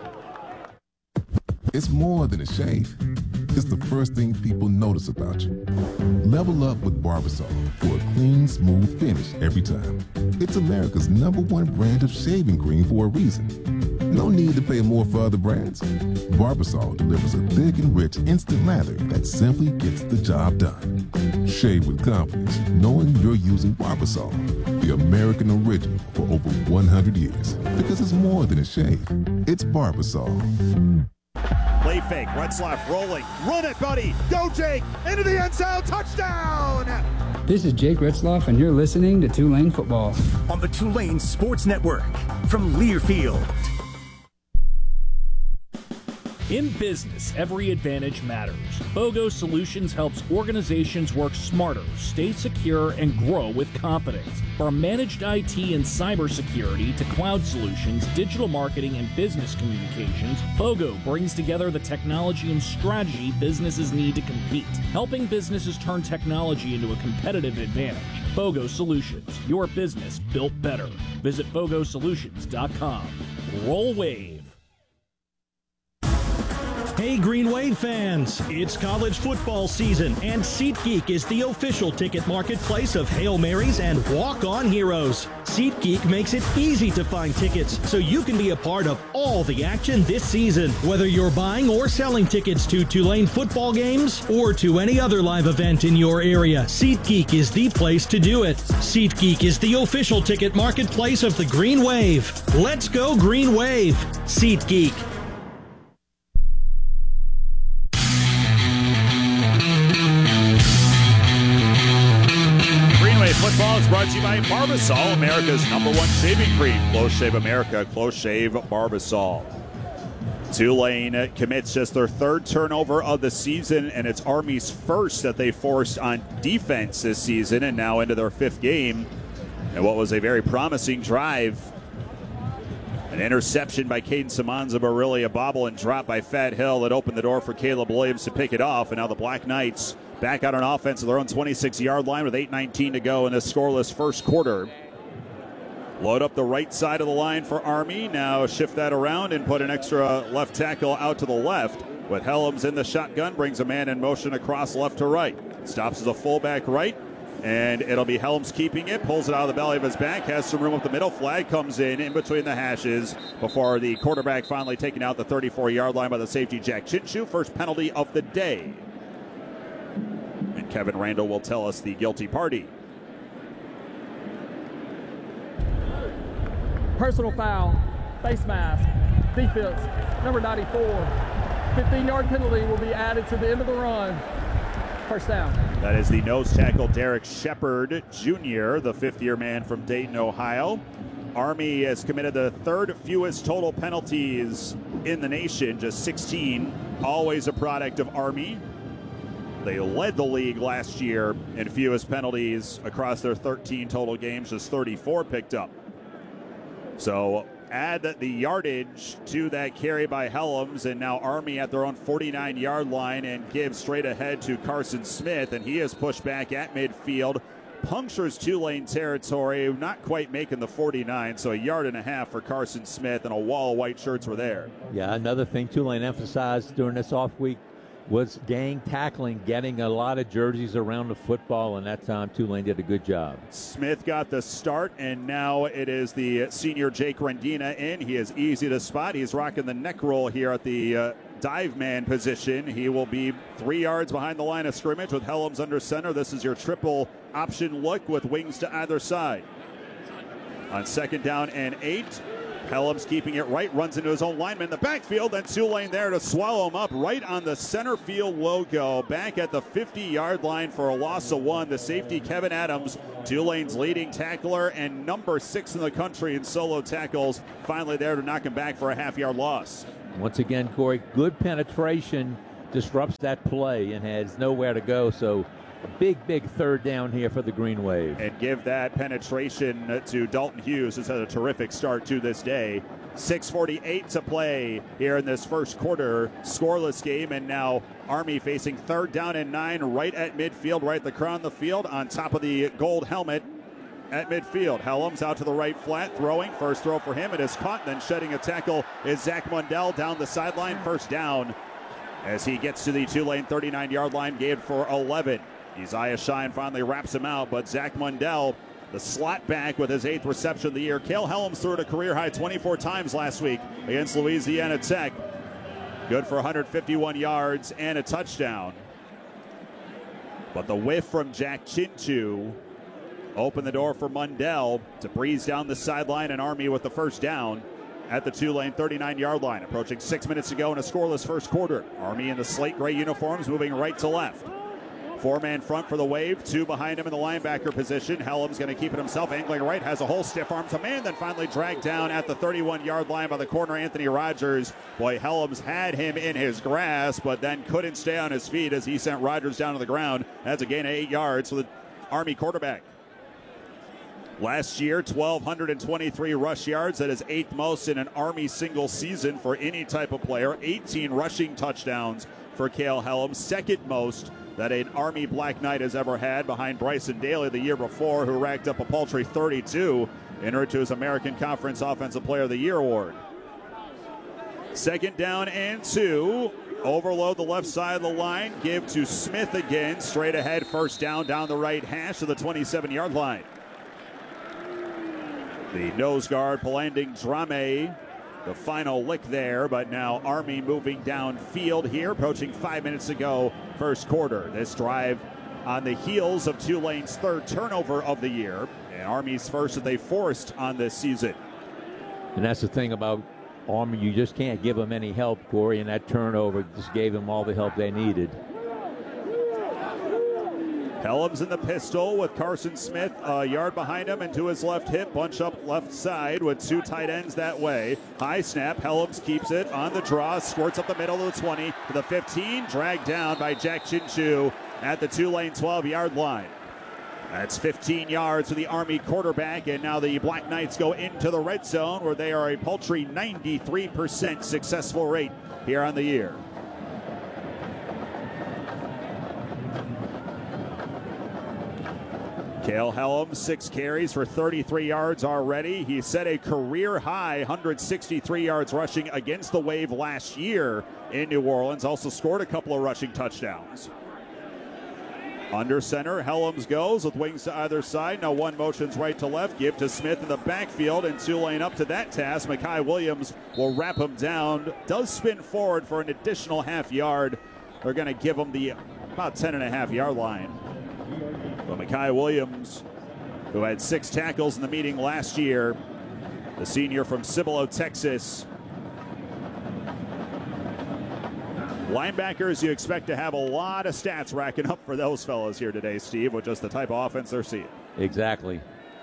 [SPEAKER 20] It's more than a shave. It's the first thing people notice about you. Level up with Barbasol for a clean, smooth finish every time. It's America's number one brand of shaving cream for a reason. No need to pay more for other brands. Barbasol delivers a thick and rich instant lather that simply gets the job done. Shave with confidence, knowing you're using Barbasol, the American original for over one hundred years. Because it's more than a shave. It's Barbasol.
[SPEAKER 1] Play fake, Retzlaff rolling. Run it, buddy. Go, Jake. Into the end zone. Touchdown.
[SPEAKER 21] This is Jake Retzlaff, and you're listening to Tulane Football
[SPEAKER 2] on the Tulane Sports Network from Learfield.
[SPEAKER 4] In business, every advantage matters. BOGO Solutions helps organizations work smarter, stay secure, and grow with confidence. From managed I T and cybersecurity to cloud solutions, digital marketing, and business communications, BOGO brings together the technology and strategy businesses need to compete, helping businesses turn technology into a competitive advantage. BOGO Solutions, your business built better. Visit bogo solutions dot com. Roll Wave.
[SPEAKER 15] Hey Green Wave fans, it's college football season and SeatGeek is the official ticket marketplace of Hail Marys and walk-on heroes. SeatGeek makes it easy to find tickets so you can be a part of all the action this season. Whether you're buying or selling tickets to Tulane football games or to any other live event in your area, SeatGeek is the place to do it. SeatGeek is the official ticket marketplace of the Green Wave. Let's go Green Wave! SeatGeek.
[SPEAKER 1] Football is brought to you by Barbasol, America's number one shaving cream. Close Shave America, Close Shave Barbasol. Tulane commits just their third turnover of the season, and it's Army's first that they forced on defense this season, and now into their fifth game. And what was a very promising drive. An interception by Caden Samanza, but really a bobble and drop by Fat Hill that opened the door for Caleb Williams to pick it off. And now the Black Knights back out on offense at their own twenty-six-yard line with eight nineteen to go in this scoreless first quarter. Load up the right side of the line for Army. Now shift that around and put an extra left tackle out to the left. With Helms in the shotgun, brings a man in motion across left to right. Stops as a fullback right, and it'll be Helms keeping it. Pulls it out of the belly of his back, has some room up the middle. Flag comes in in between the hashes before the quarterback finally taken out the thirty-four-yard line by the safety Jack Chinchu. First penalty of the day. And Kevin Randall will tell us the guilty party.
[SPEAKER 19] Personal foul, face mask, defense, number ninety-four. fifteen-yard penalty will be added to the end of the run. First down.
[SPEAKER 1] That is the nose tackle Derek Shepard Junior, the fifth-year man from Dayton, Ohio. Army has committed the third fewest total penalties in the nation, just sixteen. Always a product of Army. They led the league last year in fewest penalties across their thirteen total games, just thirty-four picked up. So add the yardage to that carry by Helms, and now Army at their own forty-nine-yard line and gives straight ahead to Carson Smith, and he is pushed back at midfield, punctures Tulane territory, not quite making the forty-nine, so a yard and a half for Carson Smith, and a wall of white shirts were there.
[SPEAKER 10] Yeah, another thing Tulane emphasized during this off week was gang tackling, getting a lot of jerseys around the football, and that time Tulane did a good job.
[SPEAKER 1] Smith got the start, and now it is the senior Jake Rendina in. He is easy to spot. He's rocking the neck roll here at the uh, dive man position. He will be three yards behind the line of scrimmage with Helms under center. This is your triple option look with wings to either side. On second down and eight, Helms keeping it right, runs into his own lineman in the backfield, then Tulane there to swallow him up right on the center field logo. Back at the fifty-yard line for a loss of one. The safety, Kevin Adams, Tulane's leading tackler and number six in the country in solo tackles, finally there to knock him back for a half-yard loss.
[SPEAKER 10] Once again, Corey, good penetration, disrupts that play and has nowhere to go, so a big, big third down here for the Green Wave.
[SPEAKER 1] And give that penetration to Dalton Hughes, who's had a terrific start to this day. six forty-eight to play here in this first quarter. Scoreless game, and now Army facing third down and nine right at midfield, right at the crown of the field, on top of the gold helmet at midfield. Helms out to the right flat, throwing. First throw for him. It is caught, then shedding a tackle is Zach Mundell down the sideline. First down as he gets to the Tulane thirty-nine-yard line, gained for eleven. Isaiah Shine finally wraps him out, but Zach Mundell, the slot back with his eighth reception of the year. Cale Helms threw it a career-high twenty-four times last week against Louisiana Tech. Good for one hundred fifty-one yards and a touchdown. But the whiff from Jack Chinchu opened the door for Mundell to breeze down the sideline, and Army with the first down at the Tulane thirty-nine-yard line. Approaching six minutes to go in a scoreless first quarter. Army in the slate gray uniforms moving right to left. Four-man front for the Wave, two behind him in the linebacker position. Helms going to keep it himself, angling right, has a whole stiff arm to man, then finally dragged down at the thirty-one-yard line by the corner, Anthony Rogers. Boy, Helms had him in his grasp, but then couldn't stay on his feet as he sent Rogers down to the ground. That's a gain of eight yards for the Army quarterback. Last year, one thousand two hundred twenty-three rush yards. That is eighth most in an Army single season for any type of player. eighteen rushing touchdowns for Cale Helms, second most that an Army Black Knight has ever had, behind Bryson Daly the year before, who racked up a paltry thirty-two, entered to his American Conference Offensive Player of the Year award. Second down and two. Overload the left side of the line. Give to Smith again. Straight ahead, first down down the right hash of the twenty-seven-yard line. The nose guard, Palanding Drame, the final lick there, but now Army moving downfield here, approaching five minutes to go, first quarter. This drive on the heels of Tulane's third turnover of the year, and Army's first that they forced on this season.
[SPEAKER 10] And that's the thing about Army, you just can't give them any help, Corey, and that turnover just gave them all the help they needed.
[SPEAKER 1] Helms in the pistol with Carson Smith a yard behind him and to his left hip. Bunch up left side with two tight ends that way. High snap. Helms keeps it on the draw. Squirts up the middle of the twenty to the fifteen. Dragged down by Jack Chinchu at the Tulane twelve-yard line. That's fifteen yards for the Army quarterback, and now the Black Knights go into the red zone where they are a paltry ninety-three percent successful rate here on the year. Cale Helms, six carries for thirty-three yards already. He set a career-high one hundred sixty-three yards rushing against the Wave last year in New Orleans. Also scored a couple of rushing touchdowns. Under center, Helms goes with wings to either side. Now one motions right to left. Give to Smith in the backfield, and Tulane up to that task. Mekhi Williams will wrap him down. Does spin forward for an additional half yard. They're going to give him the about ten and a half yard line. But Mekhi Williams, who had six tackles in the meeting last year, the senior from Cibolo, Texas. Linebackers, you expect to have a lot of stats racking up for those fellows here today, Steve, with just the type of offense they're seeing.
[SPEAKER 10] Exactly.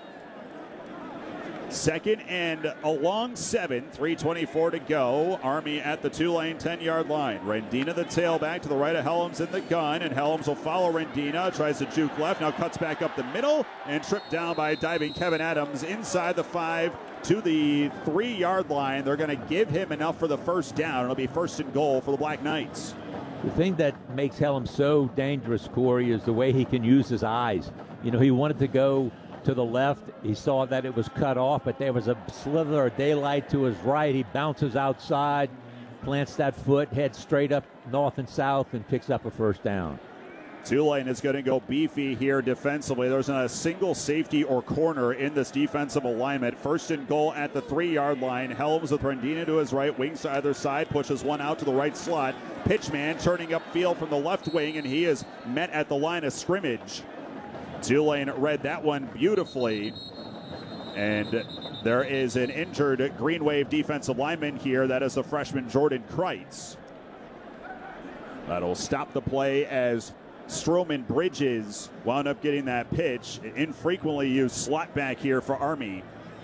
[SPEAKER 1] Second and a long seven, three twenty-four to go. Army at the Tulane ten-yard line. Rendina, the tailback, to the right of Helms in the gun, and Helms will follow Rendina. Tries to juke left, now cuts back up the middle, and tripped down by diving Kevin Adams inside the five to the three-yard line. They're going to give him enough for the first down. It'll be first and goal for the Black Knights.
[SPEAKER 10] The thing that makes Helms so dangerous, Corey, is the way he can use his eyes. You know, he wanted to go to the left. He saw that it was cut off, but there was a sliver of daylight to his right. He bounces outside, plants that foot, heads straight up north and south, and picks up a first down.
[SPEAKER 1] Tulane is going to go beefy here defensively. There's not a single safety or corner in this defensive alignment. First and goal at the three-yard line. Helms with Rendina to his right, wings to either side, pushes one out to the right slot. Pitchman turning upfield from the left wing, and he is met at the line of scrimmage. Tulane read that one beautifully. And there is an injured Green Wave defensive lineman here. That is the freshman Jordan Kreitz. That'll stop the play as Stroman Bridges wound up getting that pitch. An infrequently used slot back here for Army.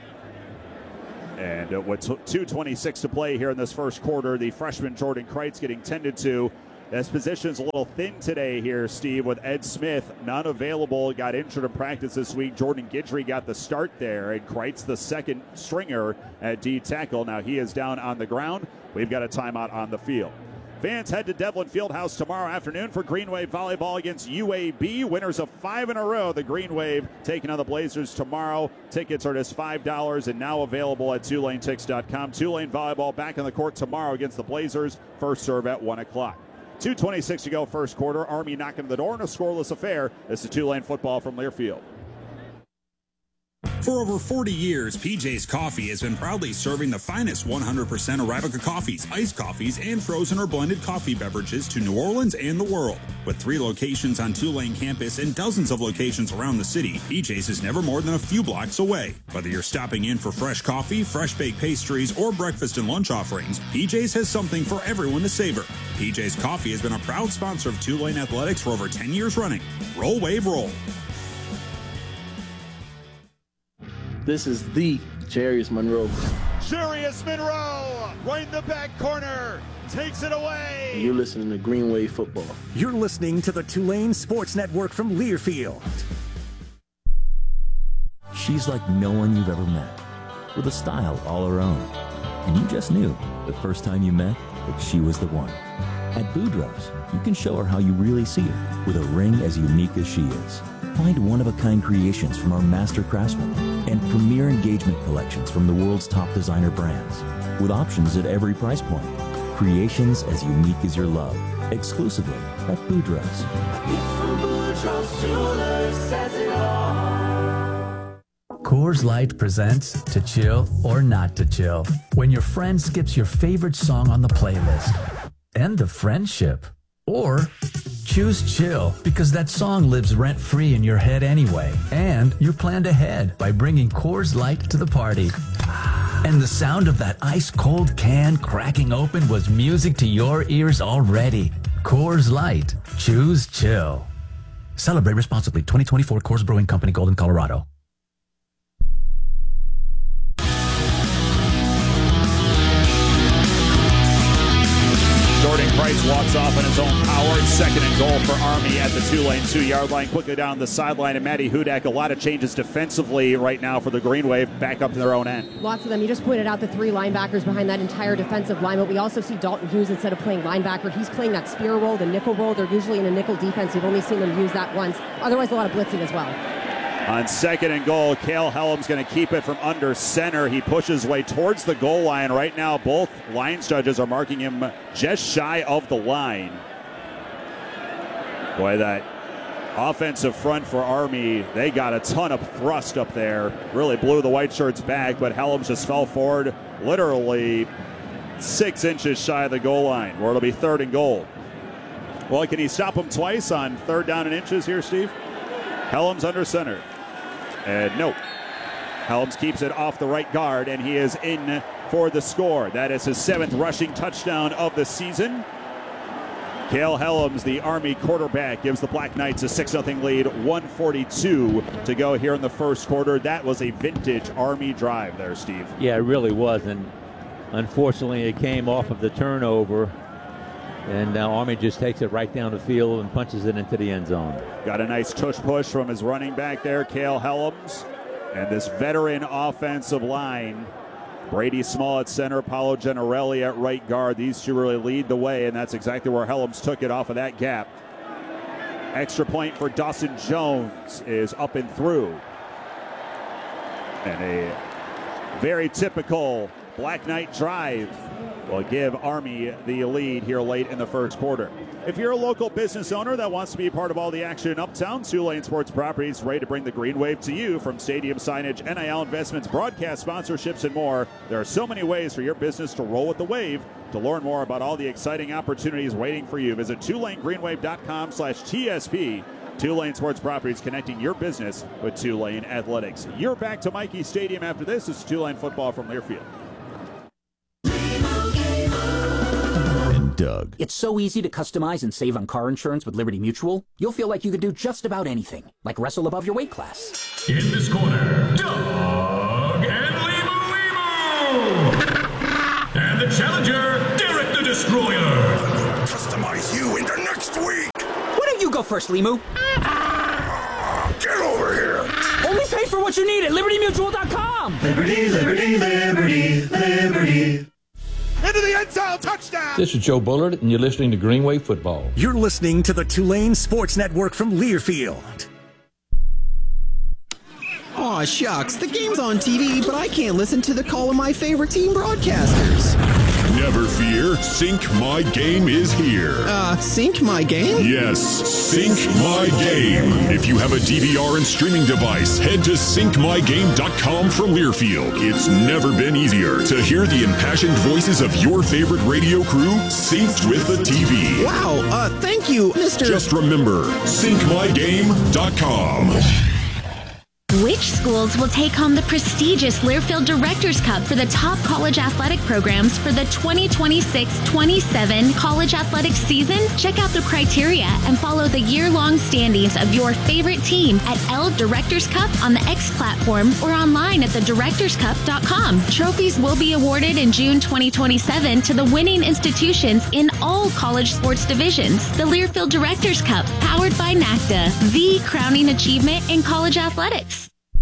[SPEAKER 1] And uh, with two twenty-six to play here in this first quarter, the freshman Jordan Kreitz getting tended to. This position's a little thin today here, Steve, with Ed Smith not available. Got injured in practice this week. Jordan Guidry got the start there, and Kreitz the second stringer at D tackle. Now he is down on the ground. We've got a timeout on the field. Fans head to Devlin Fieldhouse tomorrow afternoon for Green Wave volleyball against U A B. Winners of five in a row. The Green Wave taking on the Blazers tomorrow. Tickets are just five dollars and now available at Tulane Tix dot com. Tulane volleyball back on the court tomorrow against the Blazers. First serve at one o'clock. two twenty-six to go first quarter. Army knocking on the door in a scoreless affair. This is Tulane football from Learfield.
[SPEAKER 3] For over forty years, P J's Coffee has been proudly serving the finest one hundred percent Arabica coffees, iced coffees, and frozen or blended coffee beverages to New Orleans and the world. With three locations on Tulane campus and dozens of locations around the city, P J's is never more than a few blocks away. Whether you're stopping in for fresh coffee, fresh baked pastries, or breakfast and lunch offerings, P J's has something for everyone to savor. P J's Coffee has been a proud sponsor of Tulane Athletics for over ten years running. Roll, Wave, roll.
[SPEAKER 5] This is the Jarius Monroe.
[SPEAKER 17] Jarius Monroe, right in the back corner, takes it away.
[SPEAKER 5] You're listening to Green Wave Football.
[SPEAKER 2] You're listening to the Tulane Sports Network from Learfield.
[SPEAKER 22] She's like no one you've ever met, with a style all her own. And you just knew the first time you met that she was the one. At Boudreaux's, you can show her how you really see her, with a ring as unique as she is. Find one-of-a-kind creations from our master craftsmen and premier engagement collections from the world's top designer brands, with options at every price point. Creations as unique as your love, exclusively at Boudreaux's.
[SPEAKER 23] Coors Light presents To Chill or Not to Chill, when your friend skips your favorite song on the playlist. End of friendship. Or choose chill, because that song lives rent-free in your head anyway, and you're planned ahead by bringing Coors Light to the party. And the sound of that ice-cold can cracking open was music to your ears already. Coors Light. Choose chill. Celebrate responsibly. twenty twenty-four Coors Brewing Company, Golden, Colorado.
[SPEAKER 1] Jordan Price walks off on his own power. Second and goal for Army at the Tulane two-yard line. Quickly down the sideline, and Maddie Hudak. A lot of changes defensively right now for the Green Wave, back up to their own end.
[SPEAKER 24] Lots of them. You just pointed out the three linebackers behind that entire defensive line, but we also see Dalton Hughes, instead of playing linebacker, he's playing that spear role, the nickel role. They're usually in a nickel defense. You've only seen them use that once. Otherwise, a lot of blitzing as well.
[SPEAKER 1] On second and goal, Cale Hellam's going to keep it from under center. He pushes way towards the goal line. Right now, both lines judges are marking him just shy of the line. Boy, that offensive front for Army, they got a ton of thrust up there. Really blew the white shirts back, but Hellam's just fell forward literally six inches shy of the goal line, where it'll be third and goal. Well, can he stop him twice on third down and inches here, Steve? Hellam's under center. And no. Helms keeps it off the right guard, and he is in for the score. That is his seventh rushing touchdown of the season. Cale Helms, the Army quarterback, gives the Black Knights a six nothing lead. one forty-two to go here in the first quarter. That was a vintage Army drive there, Steve.
[SPEAKER 10] Yeah, it really was. And unfortunately, it came off of the turnover. And now Army just takes it right down the field and punches it into the end zone.
[SPEAKER 1] Got a nice tush push from his running back there, Cale Helms. And this veteran offensive line, Brady Small at center, Paolo Gennarelli at right guard. These two really lead the way, and that's exactly where Helms took it off of that gap. Extra point for Dawson Jones is up and through. And a very typical Black Knight drive will give Army the lead here late in the first quarter. If you're a local business owner that wants to be a part of all the action in Uptown, Tulane Sports Properties ready to bring the Green Wave to you. From stadium signage, N I L investments, broadcast sponsorships, and more, there are so many ways for your business to roll with the wave. To learn more about all the exciting opportunities waiting for you, visit Tulane Greenwave dot com slash T S P. Tulane Sports Properties, connecting your business with Tulane Athletics. You're back to Michie Stadium after this. It's Tulane football from Learfield.
[SPEAKER 25] Doug. It's so easy to customize and save on car insurance with Liberty Mutual. You'll feel like you could do just about anything, like wrestle above your weight class.
[SPEAKER 26] In this corner, Doug and Limu Limu! And the challenger, Derek the Destroyer!
[SPEAKER 18] Customize you into next week!
[SPEAKER 25] Why don't you go first, Limu?
[SPEAKER 18] Get over here!
[SPEAKER 25] Only pay for what you need at Liberty Mutual dot com!
[SPEAKER 6] Liberty, Liberty, Liberty, Liberty.
[SPEAKER 17] Into the end zone, touchdown!
[SPEAKER 12] This is Joe Bullard, and you're listening to Green Wave Football.
[SPEAKER 2] You're listening to the Tulane Sports Network from Learfield.
[SPEAKER 27] Aw, shucks, the game's on T V, but I can't listen to the call of my favorite team broadcasters.
[SPEAKER 7] Never fear, Sync My Game is here.
[SPEAKER 8] Uh, Sync My Game?
[SPEAKER 7] Yes, Sync My Game. If you have a D V R and streaming device, head to sync my game dot com from Learfield. It's never been easier to hear the impassioned voices of your favorite radio crew synced with the T V.
[SPEAKER 8] Wow, uh, thank you, Mister
[SPEAKER 7] Just remember, sync my game dot com.
[SPEAKER 9] Which schools will take home the prestigious Learfield Directors Cup for the top college athletic programs for the twenty twenty-six twenty-seven college athletics season? Check out the criteria and follow the year-long standings of your favorite team at L Directors Cup on the X platform or online at the directors cup dot com. Trophies will be awarded in June twenty twenty-seven to the winning institutions in all college sports divisions. The Learfield Directors Cup, powered by NACDA, the crowning achievement in college athletics.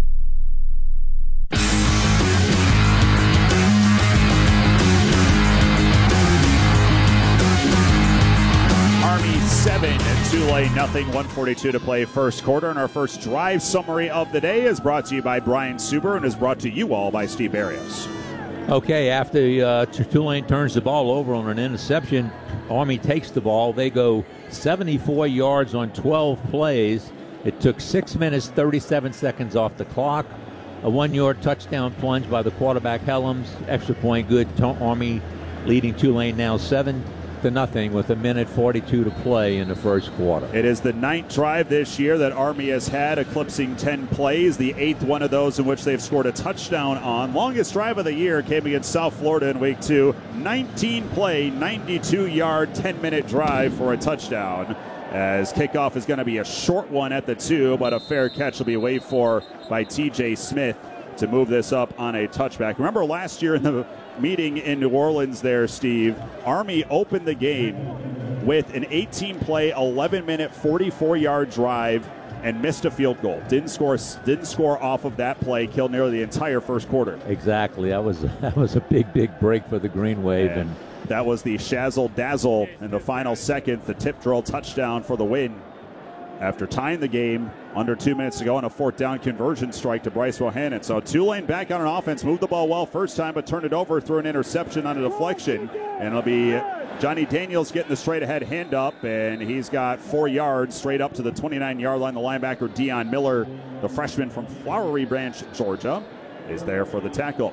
[SPEAKER 1] Army seven, Tulane nothing, one forty-two to play first quarter. And our first drive summary of the day is brought to you by Brian Subaru and is brought to you all by Steve Barrios.
[SPEAKER 10] Okay, after uh, Tulane turns the ball over on an interception, Army takes the ball. They go seventy-four yards on twelve plays. It took six minutes, thirty-seven seconds off the clock. A one-yard touchdown plunge by the quarterback, Helms. Extra point good. Army leading Tulane now seven to nothing with a minute forty-two to play in the first quarter.
[SPEAKER 1] It is the ninth drive this year that Army has had, eclipsing ten plays, the eighth one of those in which they've scored a touchdown on. Longest drive of the year came against South Florida in week two. nineteen play, ninety-two yard, ten minute drive for a touchdown. As kickoff is going to be a short one at the two, but a fair catch will be waited for by T J Smith to move this up on a touchback. Remember last year in the meeting in New Orleans there, Steve, Army opened the game with an eighteen play, eleven minute, forty-four yard drive and missed a field goal. Didn't score didn't score off of that play, killed nearly the entire first quarter.
[SPEAKER 10] Exactly. That was that was a big, big break for the Green Wave.
[SPEAKER 1] And, and that was the shazzle dazzle in the final second, the tip drill touchdown for the win. After tying the game under two minutes to go on a fourth down conversion strike to Bryce Bohannon. So Tulane back on an offense, moved the ball well first time, but turned it over through an interception on a deflection. And it'll be Johnny Daniels getting the straight ahead hand up, and he's got four yards straight up to the twenty-nine yard line. The linebacker Dion Miller, the freshman from Flowery Branch, Georgia, is there for the tackle.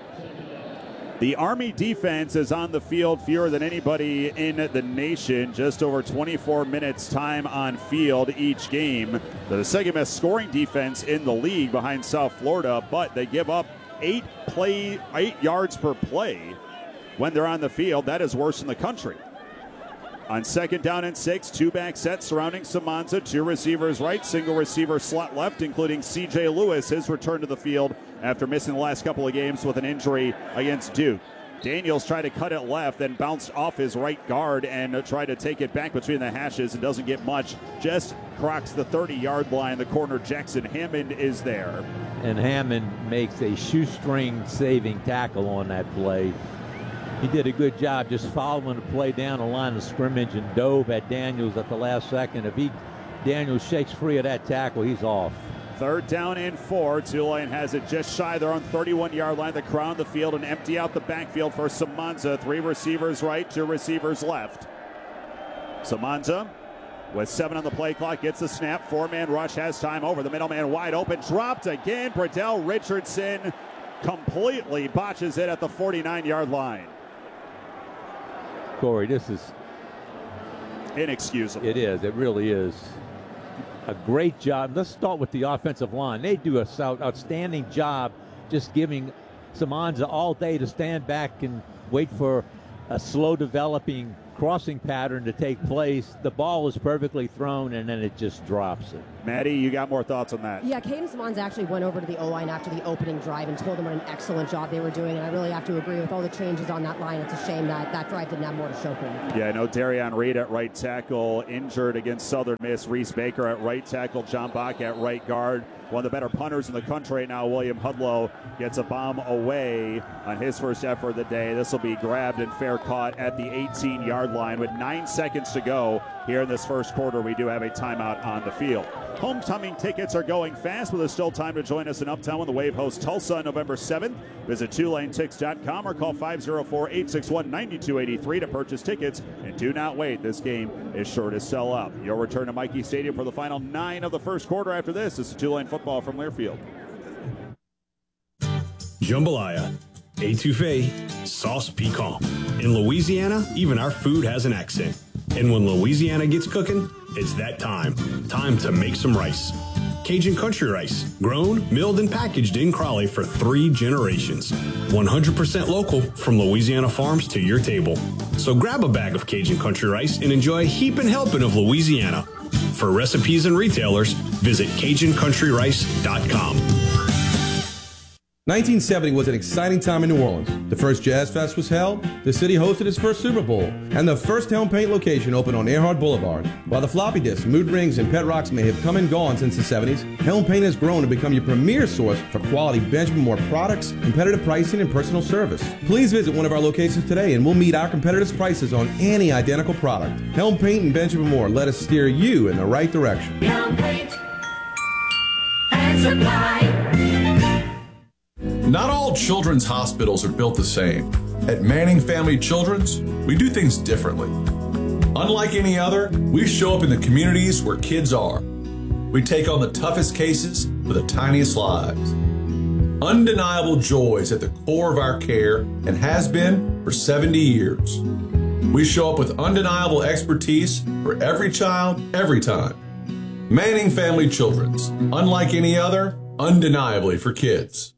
[SPEAKER 1] The Army defense is on the field fewer than anybody in the nation. Just over twenty-four minutes time on field each game. They're the second best scoring defense in the league behind South Florida, but they give up eight play, eight yards per play when they're on the field. That is worse in the country. On second down and six, two-back set surrounding Samanza. Two receivers right, single receiver slot left, including C J Lewis, his return to the field after missing the last couple of games with an injury against Duke. Daniels tried to cut it left, then bounced off his right guard and tried to take it back between the hashes and doesn't get much. Just cracks the thirty yard line. The corner, Jackson Hammond, is there.
[SPEAKER 10] And Hammond makes a shoestring saving tackle on that play. He did a good job just following the play down the line of scrimmage and dove at Daniels at the last second. If he Daniels shakes free of that tackle, he's off.
[SPEAKER 1] Third down and four. Tulane has it just shy. They're on thirty-one yard line. They crown the field and empty out the backfield for Samanza. Three receivers right, two receivers left. Samanza with seven on the play clock gets the snap. Four-man rush, has time over the middleman wide open. Dropped again. Bradell Richardson completely botches it at the forty-nine yard line.
[SPEAKER 10] Corey, this is
[SPEAKER 1] inexcusable.
[SPEAKER 10] It is. It really is. A great job. Let's start with the offensive line. They do a outstanding job just giving Samanza all day to stand back and wait for a slow developing crossing pattern to take place. The ball is perfectly thrown, and then it just drops it.
[SPEAKER 1] Maddie, you got more thoughts on that?
[SPEAKER 24] Yeah, Caden Samanza actually went over to the O-line after the opening drive and told them what an excellent job they were doing, and I really have to agree with all the changes on that line. It's a shame that that drive didn't have more to show for them.
[SPEAKER 1] Yeah, I know Darian Reed at right tackle, injured against Southern Miss. Reese Baker at right tackle, John Bach at right guard. One of the better punters in the country right now, William Hudlow, gets a bomb away on his first effort of the day. This will be grabbed and fair caught at the eighteen yard yard line with nine seconds to go here in this first quarter. We do have a timeout on the field. Homecoming tickets are going fast, but there's still time to join us in Uptown when the Wave hosts Tulsa on November seventh. Visit tulane tix dot com or call five oh four, eight six one, nine two eight three to purchase tickets. And do not wait. This game is sure to sell out. You'll return to Michie Stadium for the final nine of the first quarter after this. This is Tulane football from Learfield.
[SPEAKER 11] Jambalaya, etouffee, sauce piquant. In Louisiana, even our food has an accent. And when Louisiana gets cooking, it's that time. Time to make some rice. Cajun country rice, grown, milled, and packaged in Crowley for three generations. one hundred percent local from Louisiana farms to your table. So grab a bag of Cajun country rice and enjoy a heaping helping of Louisiana. For recipes and retailers, visit Cajun Country Rice dot com.
[SPEAKER 13] nineteen seventy was an exciting time in New Orleans. The first Jazz Fest was held, the city hosted its first Super Bowl, and the first Helm Paint location opened on Earhart Boulevard. While the floppy disks, mood rings, and pet rocks may have come and gone since the seventies, Helm Paint has grown to become your premier source for quality Benjamin Moore products, competitive pricing, and personal service. Please visit one of our locations today and we'll meet our competitors' prices on any identical product. Helm Paint and Benjamin Moore, let us steer you in the right direction.
[SPEAKER 6] Helm Paint and Supply.
[SPEAKER 14] Not all children's hospitals are built the same. At Manning Family Children's, we do things differently. Unlike any other, we show up in the communities where kids are. We take on the toughest cases for the tiniest lives. Undeniable joy is at the core of our care and has been for seventy years. We show up with undeniable expertise for every child, every time. Manning Family Children's, unlike any other, undeniably for kids.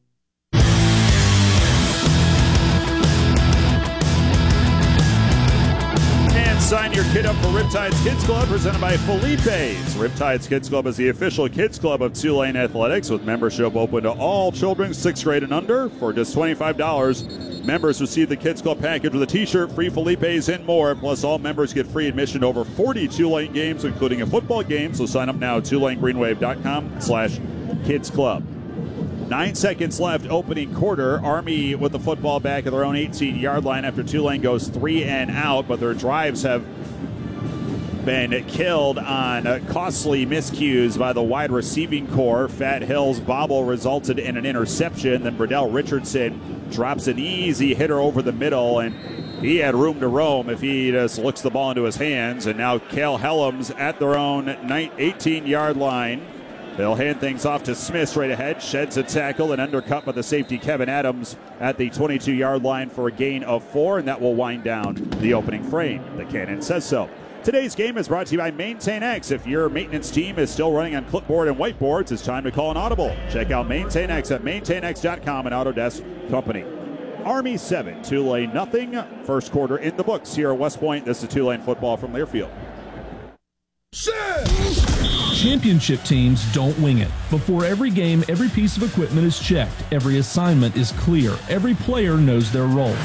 [SPEAKER 1] Sign your kid up for Riptide's Kids Club, presented by Felipe's. Riptide's Kids Club is the official kids club of Tulane Athletics, with membership open to all children sixth grade and under. For just twenty-five dollars, members receive the Kids Club package with a t-shirt, free Felipe's, and more. Plus, all members get free admission to over forty Tulane games, including a football game. So sign up now at tulane greenwave dot com slash kids club. Nine seconds left, opening quarter. Army with the football back at their own eighteen-yard line after Tulane goes three and out, but their drives have been killed on costly miscues by the wide receiving core. Fat Hill's bobble resulted in an interception. Then Burdell Richardson drops an easy hitter over the middle, and he had room to roam if he just looks the ball into his hands. And now Cal Helms at their own eighteen-yard line. They'll hand things off to Smith straight ahead, sheds a tackle and undercut by the safety Kevin Adams at the twenty-two-yard line for a gain of four, and that will wind down the opening frame. The Cannon says so. Today's game is brought to you by MaintainX. If your maintenance team is still running on clipboard and whiteboards, it's time to call an audible. Check out MaintainX at maintain x dot com, an Autodesk company. Army seven, Tulane nothing. First quarter in the books here at West Point. This is Tulane football from Learfield.
[SPEAKER 4] Championship teams don't wing it. Before every game, every piece of equipment is checked. Every assignment is clear. Every player knows their role.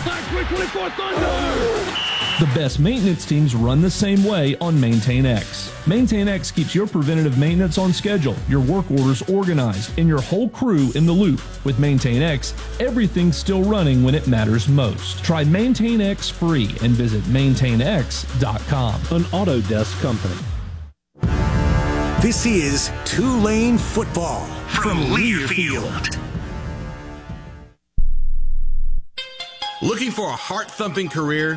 [SPEAKER 4] The best maintenance teams run the same way on MaintainX. MaintainX keeps your preventative maintenance on schedule, your work orders organized, and your whole crew in the loop. With MaintainX, everything's still running when it matters most. Try MaintainX free and visit maintain x dot com.
[SPEAKER 15] An Autodesk company.
[SPEAKER 2] This is Tulane football from Learfield.
[SPEAKER 16] Looking for a heart-thumping career?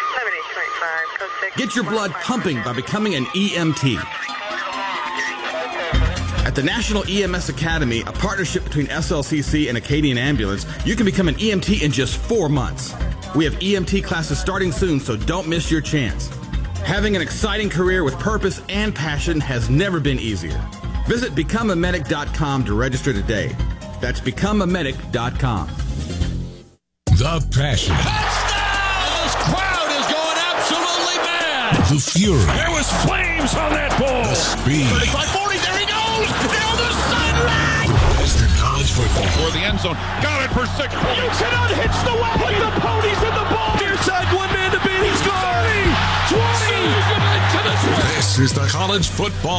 [SPEAKER 16] Get your blood pumping by becoming an E M T. At the National E M S Academy, a partnership between S L C C and Acadian Ambulance, you can become an E M T in just four months. We have E M T classes starting soon, so don't miss your chance. Having an exciting career with purpose and passion has never been easier. Visit become a medic dot com to register today. That's become a medic dot com.
[SPEAKER 7] The passion.
[SPEAKER 26] Touchdown! This crowd is going absolutely mad.
[SPEAKER 7] The fury.
[SPEAKER 26] There was flames on that ball.
[SPEAKER 7] The speed.
[SPEAKER 26] thirty-five forty, there he goes! Down the sideline!
[SPEAKER 7] Western College football.
[SPEAKER 26] For the end zone. Got it for six. You cannot hitch the wagon. Put the ponies in the ball. Near side, one man to beat. He's gone. twenty.
[SPEAKER 7] This is the college football